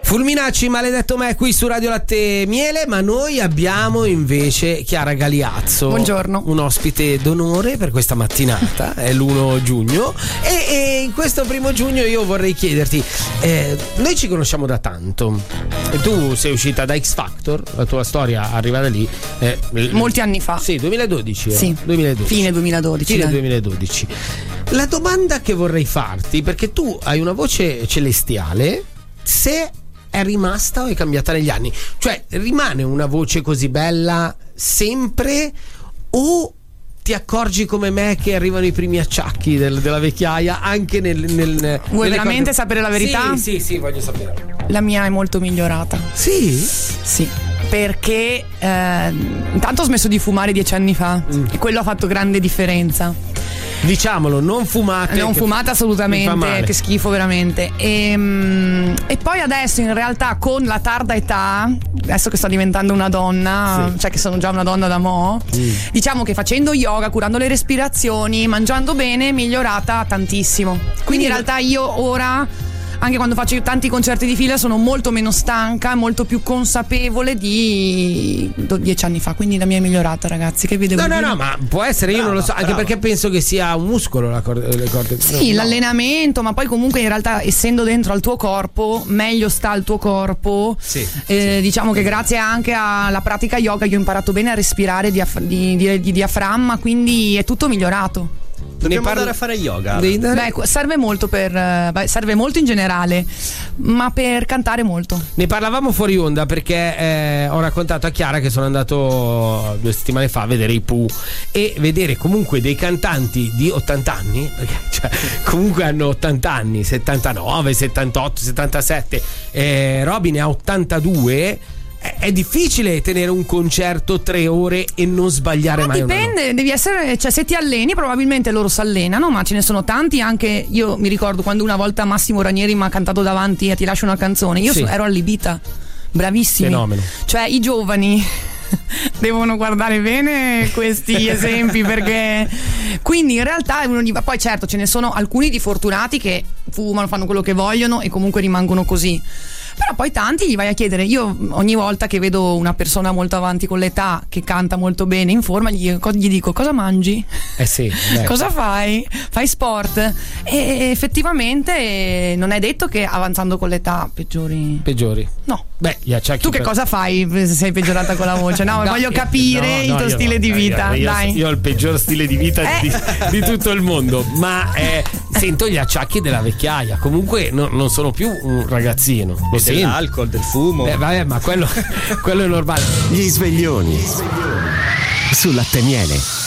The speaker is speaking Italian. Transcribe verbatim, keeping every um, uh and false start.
Fulminacci, maledetto me, qui su Radio Latte Miele, ma noi abbiamo invece Chiara Galiazzo. Buongiorno. Un ospite d'onore per questa mattinata, è l'primo giugno e, e in questo primo giugno io vorrei chiederti, eh, noi ci conosciamo da tanto, tu sei uscita da X Factor, la tua storia arriva da lì. Eh, Molti anni fa. Sì, duemiladodici. Sì, eh, duemiladodici. fine duemiladodici. Fine dai. duemiladodici. La domanda che vorrei farti, perché tu hai una voce celestiale, se è rimasta o è cambiata negli anni? Cioè, rimane una voce così bella sempre o ti accorgi come me che arrivano i primi acciacchi del, della vecchiaia anche nel, nel Vuoi veramente corde... sapere la verità? Sì, sì, sì, voglio sapere. La mia è molto migliorata. Sì? Sì, perché eh, intanto ho smesso di fumare dieci anni fa mm. e quello ha fatto grande differenza. Diciamolo, non fumate. Non fumate assolutamente, che schifo veramente. E, e poi adesso in realtà con la tarda età, adesso che sto diventando una donna, sì. cioè che sono già una donna da mo', mm. diciamo che facendo yoga, curando le respirazioni, mangiando bene, è migliorata tantissimo. Quindi, Quindi in realtà io ora, anche quando faccio tanti concerti di fila, sono molto meno stanca, molto più consapevole di dieci anni fa. Quindi la mia è migliorata, ragazzi. Che vi devo no, dire? No, no, ma può essere, io brava, non lo so, anche brava. perché penso che sia un muscolo la corde, le corde. Sì, no. l'allenamento, ma poi comunque in realtà essendo dentro al tuo corpo, meglio sta il tuo corpo. Sì, eh, sì. Diciamo che grazie anche alla pratica yoga io ho imparato bene a respirare diaf- di, di, di diaframma, quindi è tutto migliorato. Dobbiamo parlo... andare a fare yoga. Beh, serve molto per beh, serve molto in generale, ma per cantare molto. Ne parlavamo fuori onda perché eh, ho raccontato a Chiara che sono andato due settimane fa a vedere i Pooh e vedere comunque dei cantanti di ottanta anni, perché cioè, comunque hanno ottanta anni, settantanove, settantotto, settantasette, eh, Robin ne ha ottantadue. È difficile tenere un concerto tre ore e non sbagliare ma mai dipende, una devi essere, cioè se ti alleni probabilmente loro si allenano, ma ce ne sono tanti. Anche io mi ricordo quando una volta Massimo Ranieri mi ha cantato davanti e Ti lascio una canzone, io sì. so, ero allibita. Bravissimi. Fenomeno. Cioè i giovani devono guardare bene questi esempi, perché quindi in realtà uno gli va. Poi certo ce ne sono alcuni di fortunati che fumano, fanno quello che vogliono e comunque rimangono così. Però poi tanti gli vai a chiedere. Io ogni volta che vedo una persona molto avanti con l'età che canta molto bene, in forma, gli, gli dico: cosa mangi? Eh sì, cosa fai? Fai sport? E effettivamente non è detto che avanzando con l'età peggiori. Peggiori? No. Beh, gli acciacchi. Tu che per... cosa fai se sei peggiorata con la voce? No, no voglio capire no, il no, tuo io stile no, di vita. Io, Dai. Io, io ho il peggior stile di vita eh. di, di tutto il mondo. Ma eh, sento gli acciacchi della vecchiaia. Comunque no, non sono più un ragazzino. Lo E sento. dell'alcol, del fumo. Eh, vabbè, ma quello, quello è normale. Gli sveglioni su Latte Miele.